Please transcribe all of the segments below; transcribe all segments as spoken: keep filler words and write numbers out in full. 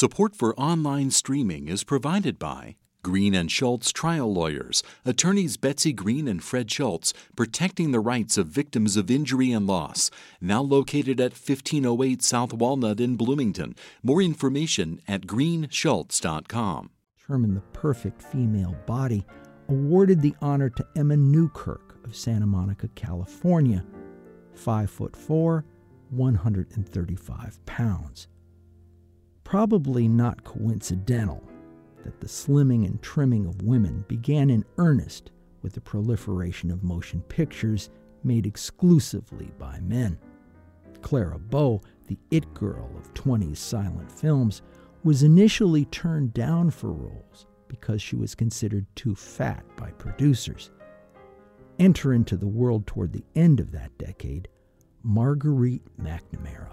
Support for online streaming is provided by Green and Schultz Trial Lawyers, attorneys Betsy Green and Fred Schultz, protecting the rights of victims of injury and loss. Now located at fifteen oh eight South Walnut in Bloomington. More information at green schultz dot com. Determined the perfect female body, awarded the honor to Emma Newkirk of Santa Monica, California. Five foot four, one hundred thirty-five pounds. Probably not coincidental that the slimming and trimming of women began in earnest with the proliferation of motion pictures made exclusively by men. Clara Bow, the it girl of twenties silent films, was initially turned down for roles because she was considered too fat by producers. Enter into the world toward the end of that decade Marguerite McNamara.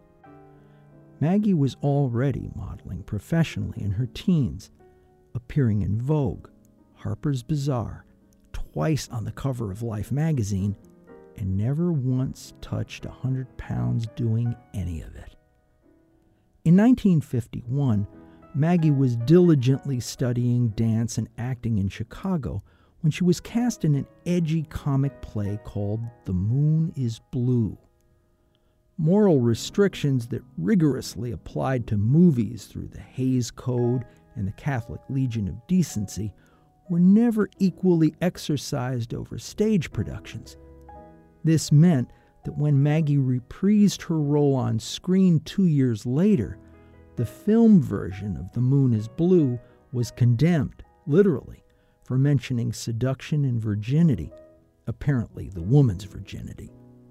Maggie was already modeling professionally in her teens, appearing in Vogue, Harper's Bazaar, twice on the cover of Life magazine, and never once touched one hundred pounds doing any of it. In nineteen fifty-one, Maggie was diligently studying dance and acting in Chicago when she was cast in an edgy comic play called The Moon is Blue. Moral restrictions that rigorously applied to movies through the Hays Code and the Catholic Legion of Decency were never equally exercised over stage productions. This meant that when Maggie reprised her role on screen two years later, the film version of The Moon is Blue was condemned, literally, for mentioning seduction and virginity, apparently the woman's virginity.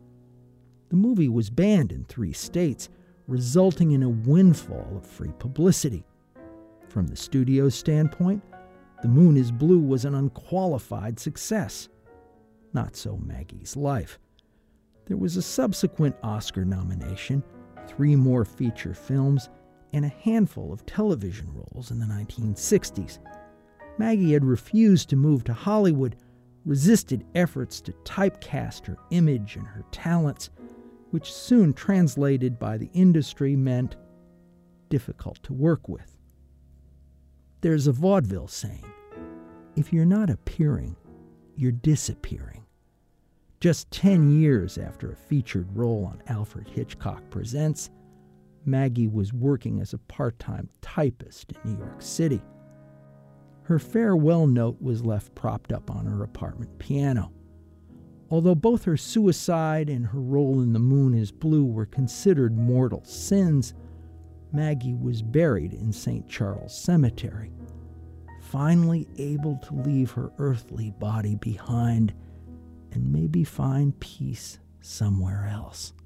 The movie was banned in three states, resulting in a windfall of free publicity. From the studio's standpoint, The Moon is Blue was an unqualified success. Not so Maggie's life. There was a subsequent Oscar nomination, three more feature films, and a handful of television roles in the nineteen sixties. Maggie had refused to move to Hollywood, resisted efforts to typecast her image and her talents, which soon translated by the industry meant difficult to work with. There's a vaudeville saying, if you're not appearing, you're disappearing. Just ten years after a featured role on Alfred Hitchcock Presents, Maggie was working as a part-time typist in New York City. Her farewell note was left propped up on her apartment piano. Although both her suicide and her role in The Moon is Blue were considered mortal sins, Maggie was buried in Saint Charles Cemetery, finally able to leave her earthly body behind and maybe find peace somewhere else.